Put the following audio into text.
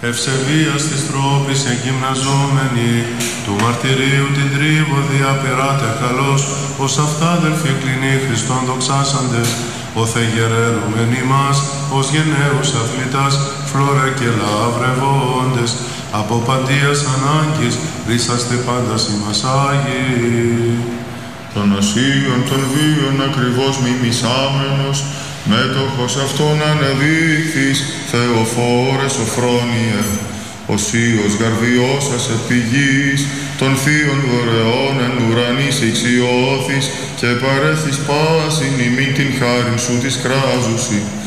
ευσεβίας της τρόπης εγκυμναζόμενη, του μαρτυρίου την τρίβο διαπειράτε καλώς, ως αυτά αδελφοί κλινοί Χριστόν δοξάσαντες, ο θεγερερούμενοι μας, ως γενναίους αθλητάς, φλόρα και λαυρευόντες, από παντίας ανάγκης, ρίσαστε πάντα ημάς Άγιοι. Των οσίων των βίων ακριβώς μιμισάμενος, μέτοχος αυτόν ανεδείχθης, Θεοφόρε Σοφρόνιε, οσίος γαρδιώσας επί γης, των θείων δωρεών εν ουρανής εξιώθης, και παρέχεις πάσιν ημίν την χάριν σου της κράζουσι.